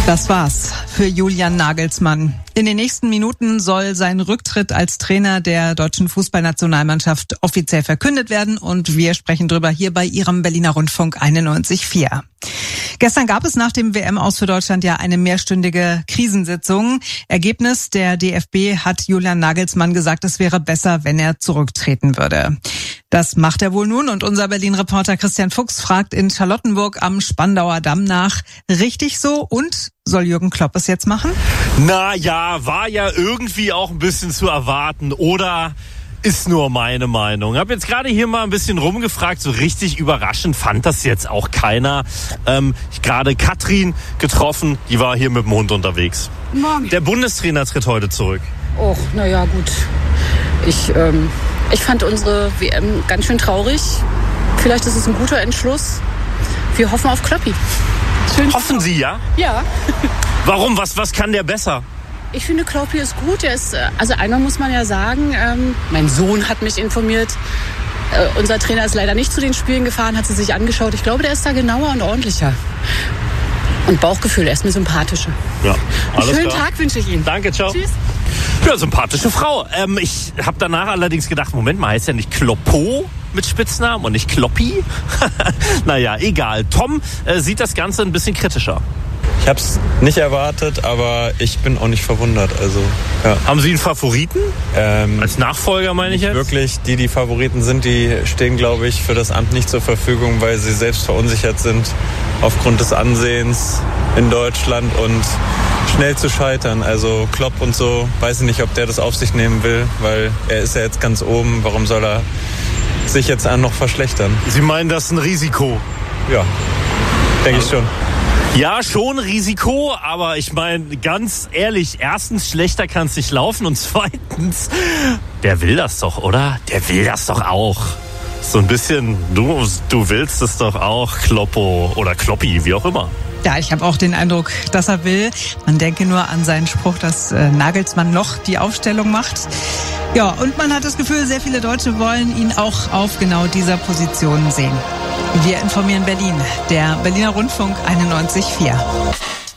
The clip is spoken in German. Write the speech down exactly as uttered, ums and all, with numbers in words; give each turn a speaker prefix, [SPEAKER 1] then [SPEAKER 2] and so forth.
[SPEAKER 1] Das war's für Julian Nagelsmann. In den nächsten Minuten soll sein Rücktritt als Trainer der deutschen Fußballnationalmannschaft offiziell verkündet werden und wir sprechen drüber hier bei Ihrem Berliner Rundfunk einundneunzig Komma vier. Gestern gab es nach dem W M-Aus für Deutschland ja eine mehrstündige Krisensitzung. Ergebnis: Der D F B hat Julian Nagelsmann gesagt, es wäre besser, wenn er zurücktreten würde. Das macht er wohl nun und unser Berlin-Reporter Christian Fuchs fragt in Charlottenburg am Spandauer Damm nach. Richtig so? Und soll Jürgen Klopp es jetzt machen?
[SPEAKER 2] Na ja, war ja irgendwie auch ein bisschen zu erwarten, oder? Ist nur meine Meinung. Hab jetzt gerade hier mal ein bisschen rumgefragt, so richtig überraschend fand das jetzt auch keiner. Ähm, ich gerade Katrin getroffen, die war hier mit dem Hund unterwegs.
[SPEAKER 3] Morgen.
[SPEAKER 2] Der Bundestrainer tritt heute zurück.
[SPEAKER 3] Och, naja, gut. Ich, ähm, ich fand unsere W M ganz schön traurig. Vielleicht ist es ein guter Entschluss. Wir hoffen auf Kloppi.
[SPEAKER 2] Schön. Hoffen Sie, ja?
[SPEAKER 3] Ja.
[SPEAKER 2] Warum? Was, was kann der besser?
[SPEAKER 3] Ich finde, Kloppi ist gut. Er ist, also einmal muss man ja sagen, ähm, mein Sohn hat mich informiert, äh, unser Trainer ist leider nicht zu den Spielen gefahren, hat sie sich angeschaut. Ich glaube, der ist da genauer und ordentlicher. Und Bauchgefühl, er ist mir sympathischer.
[SPEAKER 2] Ja, alles
[SPEAKER 3] Einen schönen
[SPEAKER 2] klar.
[SPEAKER 3] Tag wünsche ich Ihnen.
[SPEAKER 2] Danke, ciao.
[SPEAKER 3] Tschüss.
[SPEAKER 2] Ja, sympathische Frau. Ähm, ich habe danach allerdings gedacht, Moment mal, heißt ja nicht Kloppo mit Spitznamen und nicht Kloppi? Naja, egal. Tom äh, sieht das Ganze ein bisschen kritischer.
[SPEAKER 4] Ich habe es nicht erwartet, aber ich bin auch nicht verwundert. Also, ja.
[SPEAKER 2] Haben Sie einen Favoriten?
[SPEAKER 4] Ähm,
[SPEAKER 2] Als Nachfolger meine ich jetzt?
[SPEAKER 4] Wirklich, die, die Favoriten sind, die stehen, glaube ich, für das Amt nicht zur Verfügung, weil sie selbst verunsichert sind aufgrund des Ansehens in Deutschland und schnell zu scheitern. Also Klopp und so, weiß ich nicht, ob der das auf sich nehmen will, weil er ist ja jetzt ganz oben. Warum soll er sich jetzt noch verschlechtern?
[SPEAKER 2] Sie meinen, das ist ein Risiko?
[SPEAKER 4] Ja, denke ich schon.
[SPEAKER 2] Ja, schon Risiko, aber ich meine, ganz ehrlich, erstens, schlechter kann es nicht laufen und zweitens, der will das doch, oder? Der will das doch auch. So ein bisschen, du, du willst es doch auch, Kloppo oder Kloppi, wie auch immer.
[SPEAKER 1] Ja, ich habe auch den Eindruck, dass er will. Man denke nur an seinen Spruch, dass äh, Nagelsmann noch die Aufstellung macht. Ja, und man hat das Gefühl, sehr viele Deutsche wollen ihn auch auf genau dieser Position sehen. Wir informieren Berlin, der Berliner Rundfunk einundneunzig Komma vier.